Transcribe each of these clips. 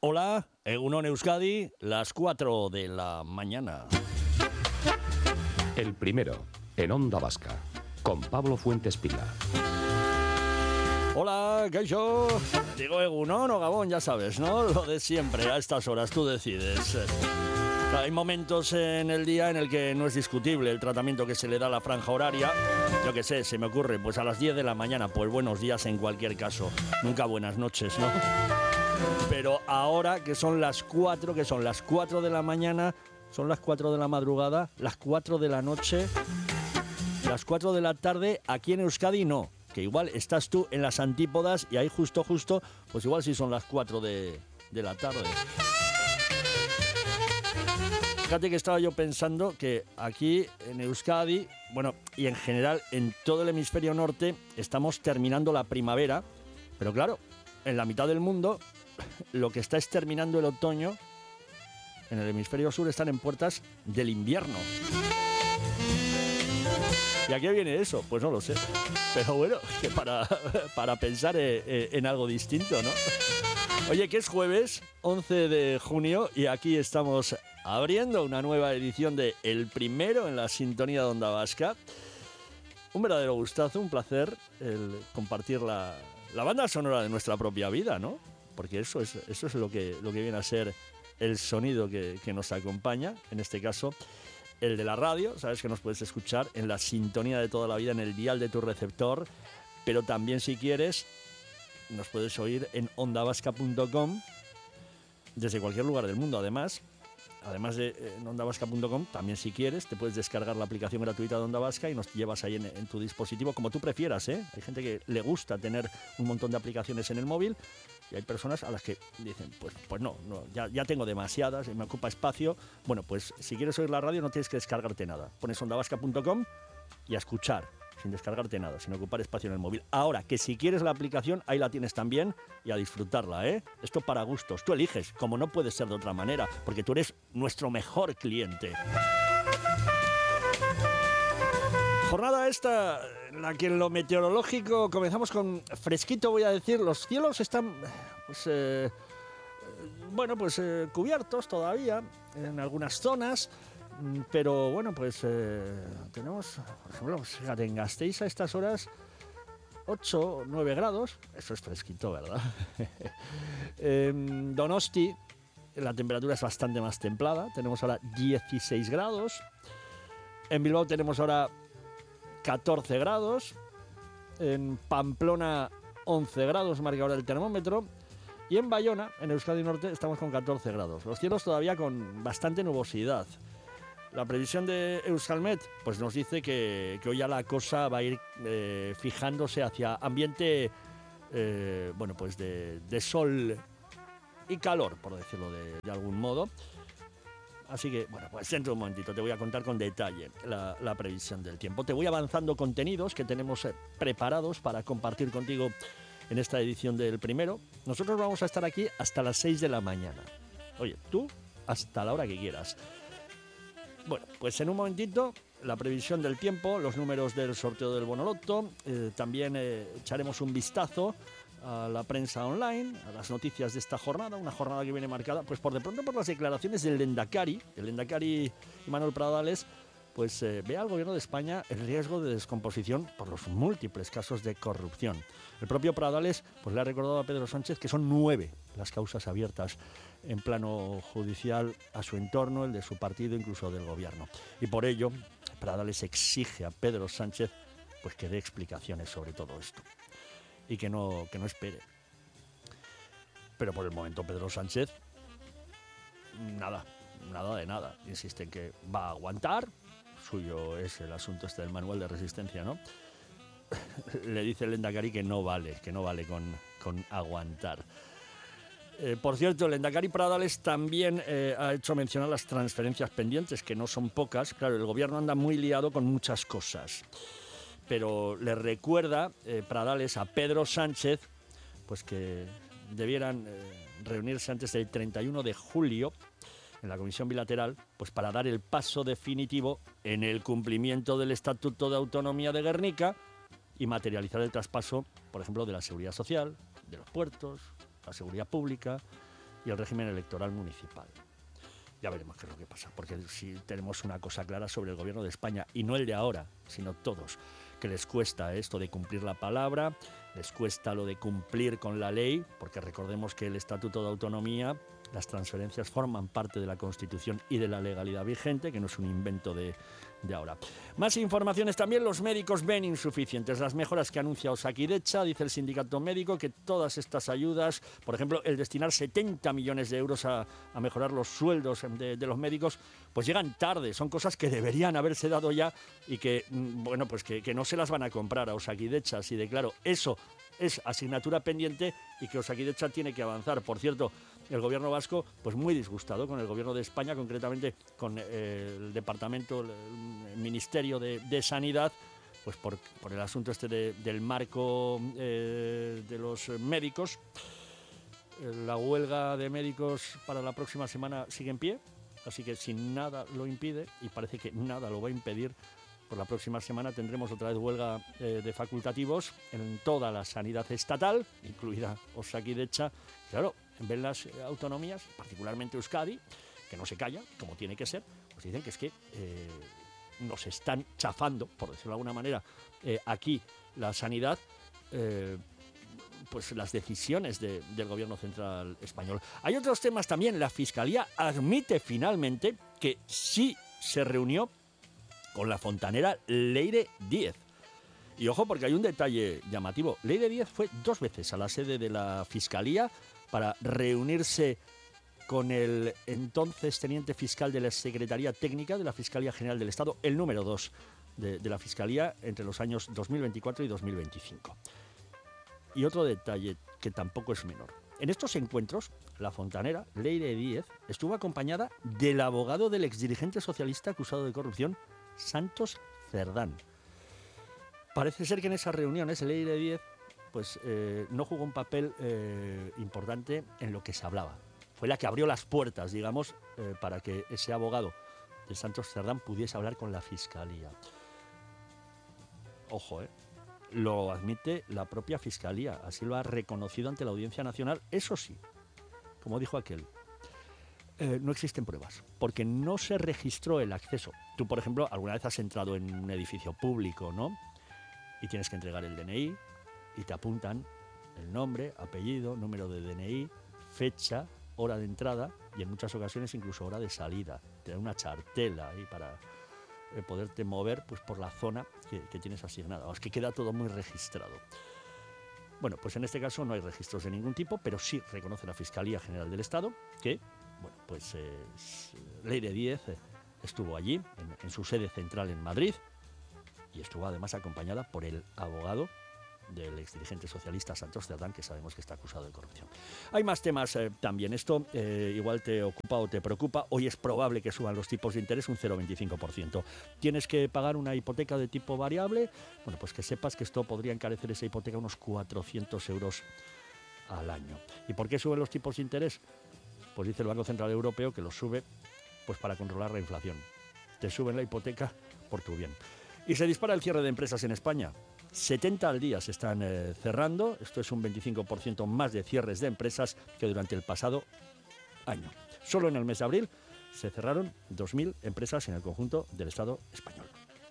Hola, Egunon Euskadi, las 4 de la mañana. El primero, en Onda Vasca, con Pablo Fuentes Pila. Hola, Kaixo. Digo Egunon o Gabón, ya sabes, ¿no? Lo de siempre, a estas horas tú decides. Hay momentos en el día en el que no es discutible el tratamiento que se le da a la franja horaria. Yo qué sé, se me ocurre, pues a las 10 de la mañana, pues buenos días en cualquier caso. Nunca buenas noches, ¿no? Pero ahora que son las 4, que son las 4 de la mañana, son las 4 de la madrugada, las 4 de la noche, las 4 de la tarde, aquí en Euskadi no. Que igual estás tú en las antípodas y ahí justo, pues igual sí son las 4 de la tarde. Fíjate que estaba yo pensando que aquí en Euskadi, bueno, y en general en todo el hemisferio norte, estamos terminando la primavera, pero claro, en la mitad del mundo lo que está es terminando el otoño. En el hemisferio sur están en puertas del invierno. ¿Y a qué viene eso? Pues no lo sé. Pero bueno, que para pensar en algo distinto, ¿no? Oye, que es jueves, 11 de junio, y aquí estamos abriendo una nueva edición de El Primero en la sintonía de Onda Vasca. Un verdadero gustazo, un placer el compartir la banda sonora de nuestra propia vida, ¿no? Porque eso es lo que viene a ser el sonido que nos acompaña, en este caso el de la radio. Sabes que nos puedes escuchar en la sintonía de toda la vida, en el dial de tu receptor, pero también, si quieres, nos puedes oír en ondavasca.com desde cualquier lugar del mundo. Además de en ondavasca.com, también, si quieres, te puedes descargar la aplicación gratuita de Onda Vasca y nos llevas ahí en tu dispositivo, como tú prefieras, ¿eh? Hay gente que le gusta tener un montón de aplicaciones en el móvil y hay personas a las que dicen, pues no, ya tengo demasiadas, me ocupa espacio. Bueno, pues si quieres oír la radio no tienes que descargarte nada. Pones ondavasca.com y a escuchar, sin descargarte nada, sin ocupar espacio en el móvil. Ahora, que si quieres la aplicación, ahí la tienes también y a disfrutarla, ¿eh? Esto para gustos. Tú eliges, como no puede ser de otra manera, porque tú eres nuestro mejor cliente. Jornada esta en la que en lo meteorológico comenzamos con fresquito, voy a decir. Los cielos están, cubiertos todavía en algunas zonas. Pero bueno, pues tenemos, por ejemplo, fíjate, en Gasteiz a estas horas 8 o 9 grados, eso es fresquito, ¿verdad? En Donosti la temperatura es bastante más templada, tenemos ahora 16 grados. En Bilbao tenemos ahora 14 grados. En Pamplona 11 grados marca ahora el termómetro. Y en Bayona, en Euskadi Norte, estamos con 14 grados. Los cielos todavía con bastante nubosidad. La previsión de Euskalmet pues nos dice que hoy ya la cosa va a ir fijándose hacia ambiente de sol y calor, por decirlo de algún modo. Así que, bueno, pues dentro de un momentito te voy a contar con detalle la previsión del tiempo. Te voy avanzando contenidos que tenemos preparados para compartir contigo en esta edición del Primero. Nosotros vamos a estar aquí hasta las 6 de la mañana. Oye, tú hasta la hora que quieras. Bueno, pues en un momentito la previsión del tiempo, los números del sorteo del Bonoloto, también echaremos un vistazo a la prensa online, a las noticias de esta jornada, una jornada que viene marcada, pues por de pronto por las declaraciones del Lehendakari. El Lehendakari Manuel Pradales, pues ve al gobierno de España el riesgo de descomposición por los múltiples casos de corrupción. El propio Pradales pues le ha recordado a Pedro Sánchez que son 9 las causas abiertas en plano judicial a su entorno, el de su partido, incluso del gobierno. Y por ello, Pradales exige a Pedro Sánchez pues que dé explicaciones sobre todo esto y que no espere. Pero por el momento Pedro Sánchez nada de nada. Insiste en que va a aguantar. Suyo es el asunto este del manual de resistencia, ¿no? Le dice el Lehendakari que no vale con aguantar. Por cierto, el Lehendakari Pradales también ha hecho mencionar las transferencias pendientes, que no son pocas. Claro, el gobierno anda muy liado con muchas cosas. Pero le recuerda Pradales a Pedro Sánchez pues que debieran reunirse antes del 31 de julio en la Comisión Bilateral, pues para dar el paso definitivo en el cumplimiento del Estatuto de Autonomía de Gernika y materializar el traspaso, por ejemplo, de la seguridad social, de los puertos, la seguridad pública, y el régimen electoral municipal. Ya veremos qué es lo que pasa, porque si tenemos una cosa clara sobre el gobierno de España, y no el de ahora, sino todos, que les cuesta esto de cumplir la palabra, les cuesta lo de cumplir con la ley, porque recordemos que el Estatuto de Autonomía, las transferencias forman parte de la Constitución y de la legalidad vigente, que no es un invento de ahora. Más informaciones también, los médicos ven insuficientes las mejoras que anuncia Osakidetza, dice el sindicato médico que todas estas ayudas, por ejemplo, el destinar 70 millones de euros a mejorar los sueldos de los médicos, pues llegan tarde, son cosas que deberían haberse dado ya y que, bueno, pues que no se las van a comprar a Osakidetza, así de claro. Eso es asignatura pendiente y que Osakidetza tiene que avanzar. Por cierto, el gobierno vasco, pues muy disgustado con el gobierno de España, concretamente con el departamento, el Ministerio de Sanidad, pues por el asunto este del marco de los médicos. La huelga de médicos para la próxima semana sigue en pie, así que si nada lo impide, y parece que nada lo va a impedir, por la próxima semana tendremos otra vez huelga de facultativos en toda la sanidad estatal, incluida Osakidetza. Claro, ven las autonomías, particularmente Euskadi, que no se calla, como tiene que ser, pues dicen que es que nos están chafando, por decirlo de alguna manera, aquí la sanidad, pues las decisiones del gobierno central español. Hay otros temas también. La Fiscalía admite finalmente que sí se reunió con la fontanera Leire Díez. Y ojo, porque hay un detalle llamativo. Leire Díez fue 2 veces a la sede de la Fiscalía para reunirse con el entonces teniente fiscal de la Secretaría Técnica de la Fiscalía General del Estado, el número 2 de la Fiscalía, entre los años 2024 y 2025. Y otro detalle que tampoco es menor. En estos encuentros, la fontanera Leire Díez estuvo acompañada del abogado del exdirigente socialista acusado de corrupción, Santos Cerdán. Parece ser que en esas reuniones Leire Díez pues, no jugó un papel importante en lo que se hablaba. Fue la que abrió las puertas, digamos, para que ese abogado de Santos Cerdán pudiese hablar con la Fiscalía. Ojo, lo admite la propia Fiscalía, así lo ha reconocido ante la Audiencia Nacional. Eso sí, como dijo aquel, no existen pruebas, porque no se registró el acceso. Tú, por ejemplo, alguna vez has entrado en un edificio público, ¿no? Y tienes que entregar el DNI y te apuntan el nombre, apellido, número de DNI, fecha, hora de entrada y en muchas ocasiones incluso hora de salida. Te dan una chartela ahí para poderte mover pues, por la zona que tienes asignada. Es que queda todo muy registrado. Bueno, pues en este caso no hay registros de ningún tipo, pero sí reconoce la Fiscalía General del Estado que, bueno, pues Leire Díez estuvo allí, en su sede central en Madrid, y estuvo además acompañada por el abogado del exdirigente socialista Santos Cerdán, que sabemos que está acusado de corrupción. Hay más temas también. Esto igual te ocupa o te preocupa. Hoy es probable que suban los tipos de interés un 0,25%. ¿Tienes que pagar una hipoteca de tipo variable? Bueno, pues que sepas que esto podría encarecer esa hipoteca unos 400 euros al año. ¿Y por qué suben los tipos de interés? Pues dice el Banco Central Europeo que los sube pues para controlar la inflación. Te suben la hipoteca por tu bien. Y se dispara el cierre de empresas en España. 70 al día se están cerrando. Esto es un 25% más de cierres de empresas que durante el pasado año. Solo en el mes de abril se cerraron 2.000 empresas en el conjunto del Estado español.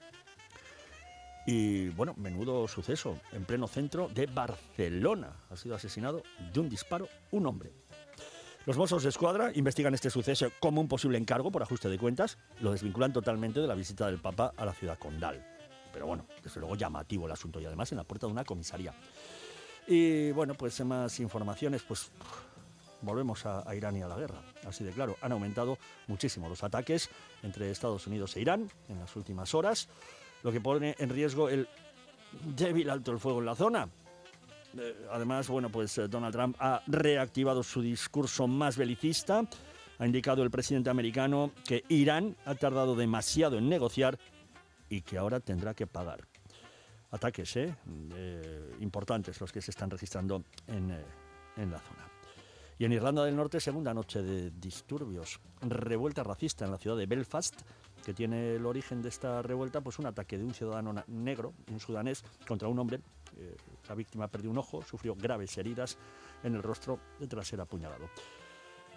Y bueno, menudo suceso. En pleno centro de Barcelona ha sido asesinado de un disparo un hombre. Los Mossos de Escuadra investigan este suceso como un posible encargo por ajuste de cuentas. Lo desvinculan totalmente de la visita del Papa a la ciudad condal. Pero bueno, desde luego llamativo el asunto y además en la puerta de una comisaría. Y bueno, pues más informaciones, pues volvemos a Irán y a la guerra. Así de claro, han aumentado muchísimo los ataques entre Estados Unidos e Irán en las últimas horas, lo que pone en riesgo el débil alto el fuego en la zona. Además, bueno, pues Donald Trump ha reactivado su discurso más belicista. Ha indicado el presidente americano que Irán ha tardado demasiado en negociar y que ahora tendrá que pagar. Ataques importantes los que se están registrando en la zona. Y en Irlanda del Norte, segunda noche de disturbios. Revuelta racista en la ciudad de Belfast, que tiene el origen de esta revuelta, pues un ataque de un ciudadano negro, un sudanés, contra un hombre. La víctima perdió un ojo, sufrió graves heridas en el rostro tras ser apuñalado.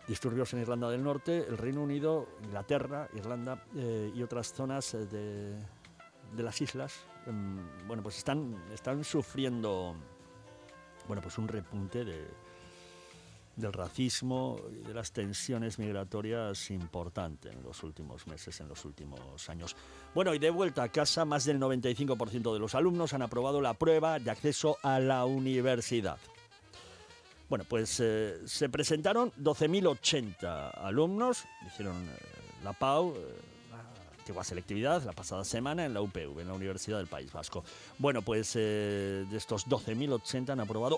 Disturbios en Irlanda del Norte, el Reino Unido, Inglaterra, Irlanda y otras zonas de las islas, bueno, pues están sufriendo, bueno, pues un repunte del racismo y de las tensiones migratorias importante en los últimos meses, en los últimos años. Bueno, y de vuelta a casa, más del 95% de los alumnos han aprobado la prueba de acceso a la universidad. Bueno, pues se presentaron 12.080 alumnos, hicieron la PAU, antigua selectividad, la pasada semana en la UPV, en la Universidad del País Vasco. Bueno, pues de estos 12.080 han aprobado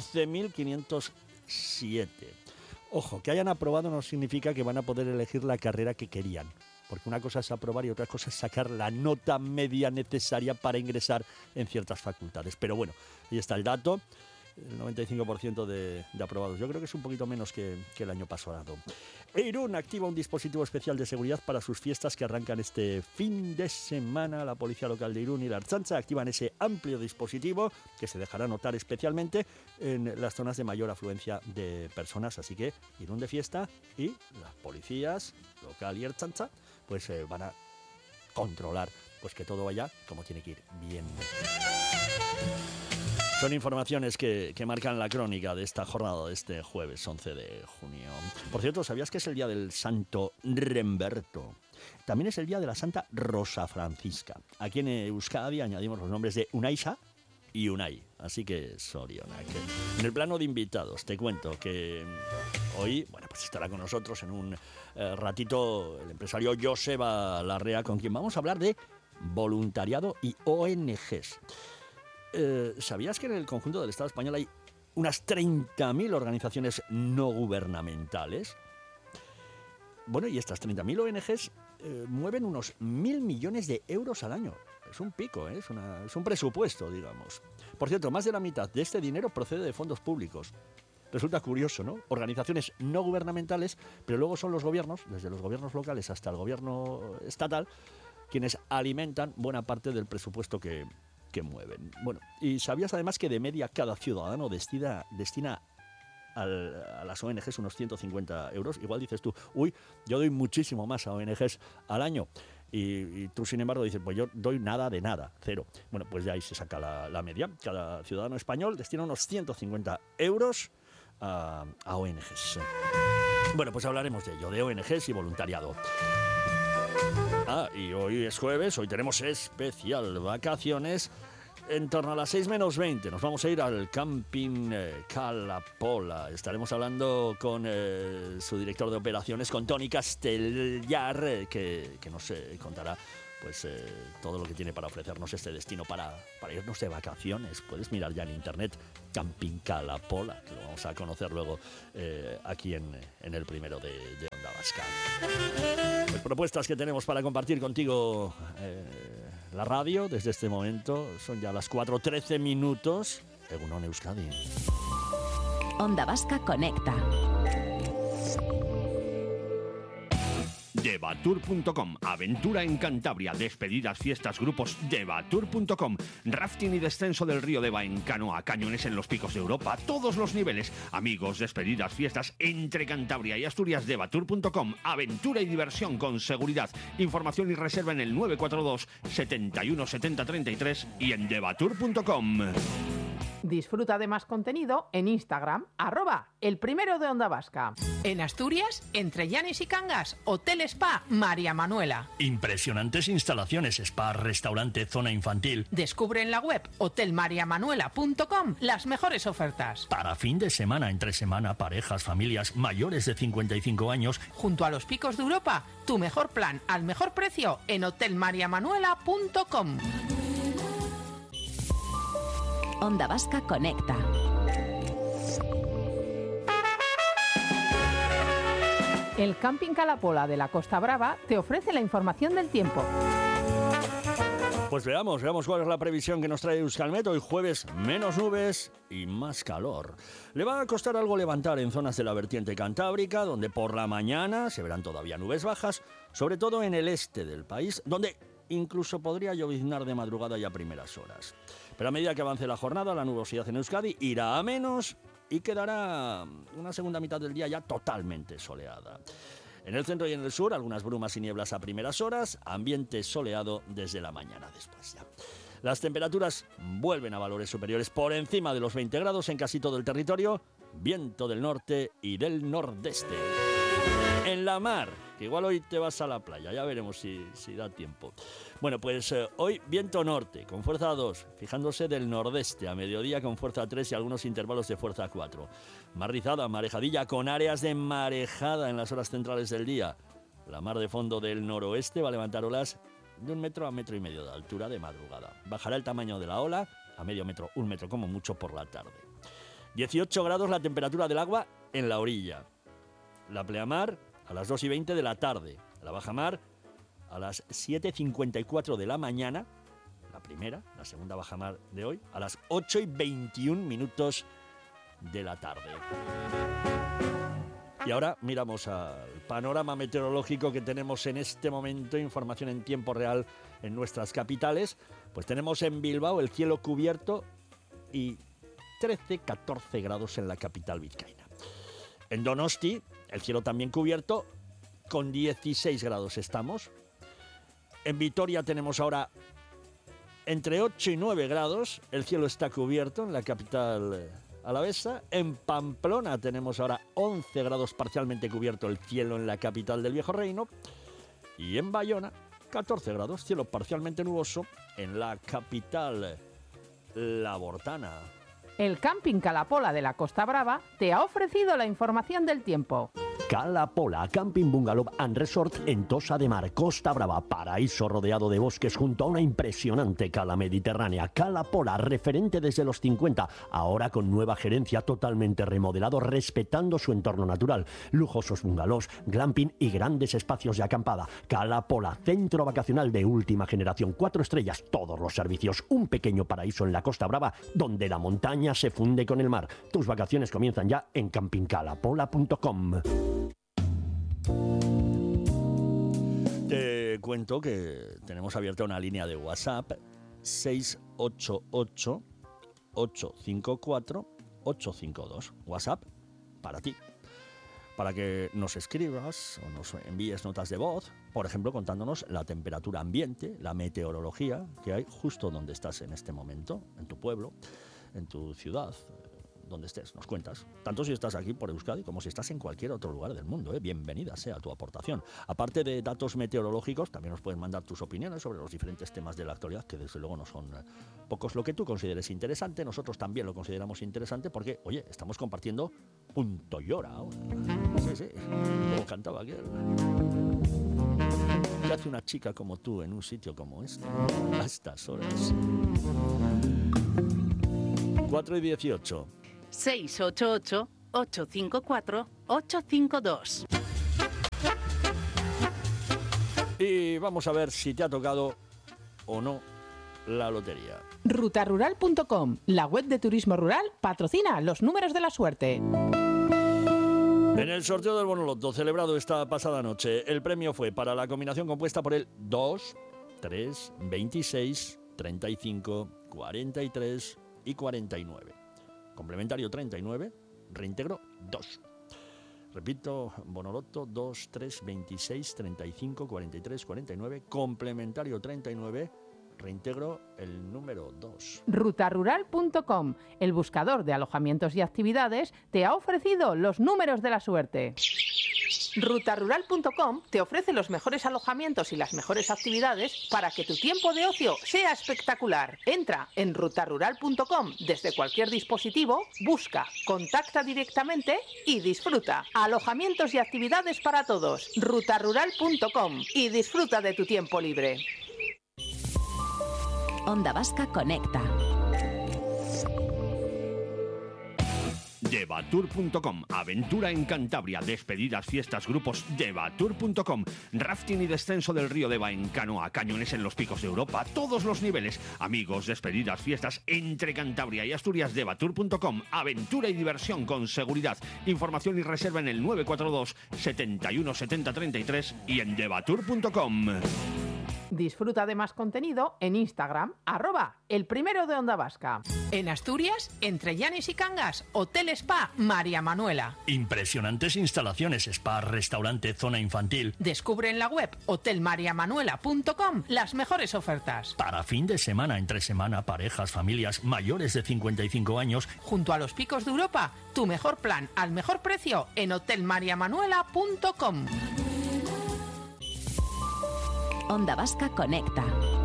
11.507. Ojo, que hayan aprobado no significa que van a poder elegir la carrera que querían, porque una cosa es aprobar y otra cosa es sacar la nota media necesaria para ingresar en ciertas facultades. Pero bueno, ahí está el dato. El 95% de aprobados. Yo creo que es un poquito menos que el año pasado. Irún activa un dispositivo especial de seguridad para sus fiestas que arrancan este fin de semana. La Policía Local de Irún y la Ertzaintza activan ese amplio dispositivo que se dejará notar especialmente en las zonas de mayor afluencia de personas. Así que Irún de fiesta y las policías local y Ertzaintza pues van a controlar pues que todo vaya como tiene que ir, bien. Son informaciones que marcan la crónica de esta jornada de este jueves 11 de junio. Por cierto, ¿sabías que es el día del Santo Remberto? También es el día de la Santa Rosa Francisca. Aquí en Euskadi añadimos los nombres de Unaisa y Unai. Así que Sorionak. En el plano de invitados, te cuento que hoy, bueno, pues estará con nosotros en un ratito el empresario Joseba Larrea, con quien vamos a hablar de voluntariado y ONGs. ¿Sabías que en el conjunto del Estado español hay unas 30.000 organizaciones no gubernamentales? Bueno, y estas 30.000 ONGs mueven unos 1.000 millones de euros al año. Es un pico, ¿eh? Es un presupuesto, digamos. Por cierto, más de la mitad de este dinero procede de fondos públicos. Resulta curioso, ¿no? Organizaciones no gubernamentales, pero luego son los gobiernos, desde los gobiernos locales hasta el gobierno estatal, quienes alimentan buena parte del presupuesto que mueven. Bueno, y ¿sabías además que de media cada ciudadano destina a las ONGs unos 150 euros? Igual dices tú, uy, yo doy muchísimo más a ONGs al año. Y tú, sin embargo, dices, pues yo doy nada de nada, cero. Bueno, pues de ahí se saca la media. Cada ciudadano español destina unos 150 euros a ONGs. Bueno, pues hablaremos de ello, de ONGs y voluntariado. Y hoy es jueves, hoy tenemos especial vacaciones. En torno a las 6 menos 20 nos vamos a ir al camping Cala-Pola. Estaremos hablando con su director de operaciones, con Toni Castellar, que nos contará pues todo lo que tiene para ofrecernos este destino para irnos de vacaciones. Puedes mirar ya en internet Camping Cala-Pola, que lo vamos a conocer luego aquí en el primero de Onda Vasca. Pues propuestas que tenemos para compartir contigo la radio desde este momento. Son ya las 4:13 minutos. Egunon Euskadi. Onda Vasca conecta. Devatur.com, aventura en Cantabria, despedidas, fiestas, grupos. Devatur.com, rafting y descenso del río Deva en canoa, cañones en los picos de Europa, todos los niveles. Amigos, despedidas, fiestas entre Cantabria y Asturias. Devatur.com, aventura y diversión con seguridad. Información y reserva en el 942 71 70 33 y en Devatur.com. Disfruta de más contenido en Instagram, @elprimero de Onda Vasca. En Asturias, entre Llanes y Cangas, Hotel Spa María Manuela. Impresionantes instalaciones, spa, restaurante, zona infantil. Descubre en la web hotelmariamanuela.com las mejores ofertas. Para fin de semana, entre semana, parejas, familias mayores de 55 años. Junto a los picos de Europa, tu mejor plan al mejor precio en hotelmariamanuela.com. Onda Vasca conecta. El Camping Cala-Pola de la Costa Brava te ofrece la información del tiempo. Pues veamos cuál es la previsión que nos trae Euskalmet. Hoy jueves, menos nubes y más calor. Le va a costar algo levantar en zonas de la vertiente cantábrica, donde por la mañana se verán todavía nubes bajas, sobre todo en el este del país, donde incluso podría lloviznar de madrugada y a primeras horas. Pero a medida que avance la jornada, la nubosidad en Euskadi irá a menos y quedará una segunda mitad del día ya totalmente soleada. En el centro y en el sur, algunas brumas y nieblas a primeras horas, ambiente soleado desde la mañana después ya. Las temperaturas vuelven a valores superiores por encima de los 20 grados en casi todo el territorio, viento del norte y del nordeste. En la mar, que igual hoy te vas a la playa, ya veremos si da tiempo. Bueno, pues hoy viento norte con fuerza 2, fijándose del nordeste, a mediodía con fuerza 3 y algunos intervalos de fuerza 4. Mar rizada, marejadilla con áreas de marejada en las horas centrales del día. La mar de fondo del noroeste va a levantar olas de 1 metro a 1,5 metros de altura de madrugada. Bajará el tamaño de la ola a medio metro, 1 metro como mucho por la tarde. 18 grados la temperatura del agua en la orilla. La pleamar a las 2:20 de la tarde. La bajamar a las 7:54 de la mañana. La primera, la segunda bajamar de hoy, a las 8:21 de la tarde. Y ahora miramos al panorama meteorológico que tenemos en este momento, información en tiempo real en nuestras capitales. Pues tenemos en Bilbao el cielo cubierto y 13-14 grados en la capital vizcaína. En Donosti, el cielo también cubierto, con 16 grados estamos. En Vitoria tenemos ahora entre 8 y 9 grados, el cielo está cubierto en la capital alavesa. En Pamplona tenemos ahora 11 grados parcialmente cubierto el cielo en la capital del Viejo Reino. Y en Bayona, 14 grados, cielo parcialmente nuboso en la capital labortana. El Camping Cala-Pola de la Costa Brava te ha ofrecido la información del tiempo. Cala-Pola, Camping Bungalow and Resort en Tossa de Mar, Costa Brava, paraíso rodeado de bosques junto a una impresionante cala mediterránea. Cala-Pola, referente desde los 50, ahora con nueva gerencia, totalmente remodelado, respetando su entorno natural. Lujosos bungalows, glamping y grandes espacios de acampada. Cala-Pola, centro vacacional de última generación, 4 estrellas, todos los servicios. Un pequeño paraíso en la Costa Brava, donde la montaña se funde con el mar. Tus vacaciones comienzan ya en campingcalapola.com. Te cuento que tenemos abierta una línea de WhatsApp 688-854-852. WhatsApp para ti, para que nos escribas o nos envíes notas de voz, por ejemplo, contándonos la temperatura ambiente, la meteorología que hay justo donde estás en este momento, en tu pueblo, en tu ciudad, donde estés, nos cuentas. Tanto si estás aquí por Euskadi como si estás en cualquier otro lugar del mundo. Bienvenida sea tu aportación. Aparte de datos meteorológicos, también nos puedes mandar tus opiniones sobre los diferentes temas de la actualidad, que desde luego no son pocos. Lo que tú consideres interesante, nosotros también lo consideramos interesante porque, oye, estamos compartiendo Punto Llora ahora. Sí, como cantaba aquel. ¿Qué hace una chica como tú en un sitio como este a estas horas? 4:18. 688-854-852. Y vamos a ver si te ha tocado o no la lotería. Rutarural.com, la web de turismo rural, patrocina los números de la suerte. En el sorteo del Bonoloto celebrado esta pasada noche, el premio fue para la combinación compuesta por el 2, 3, 26, 35, 43 y 49. Complementario 39, reintegro 2. Repito, Bonoloto 2, 3, 26, 35, 43, 49, complementario 39, reintegro el número 2. Rutarural.com, el buscador de alojamientos y actividades, te ha ofrecido los números de la suerte. Rutarural.com te ofrece los mejores alojamientos y las mejores actividades para que tu tiempo de ocio sea espectacular. Entra en rutarural.com desde cualquier dispositivo, busca, contacta directamente y disfruta. Alojamientos y actividades para todos. Rutarural.com y disfruta de tu tiempo libre. Onda Vasca Conecta. Devatur.com, aventura en Cantabria, despedidas, fiestas, grupos. Devatur.com, rafting y descenso del río Deva en canoa, cañones en los picos de Europa, todos los niveles. Amigos, despedidas, fiestas entre Cantabria y Asturias. Devatur.com, aventura y diversión con seguridad. Información y reserva en el 942 71 70 33 y en Devatur.com. Disfruta de más contenido en Instagram, @elprimerodeOndaVasca. En Asturias, entre Llanes y Cangas, Hotel Spa María Manuela. Impresionantes instalaciones, spa, restaurante, zona infantil. Descubre en la web hotelmariamanuela.com las mejores ofertas. Para fin de semana, entre semana, parejas, familias mayores de 55 años. Junto a los Picos de Europa, tu mejor plan al mejor precio en hotelmariamanuela.com. Onda Vasca Conecta.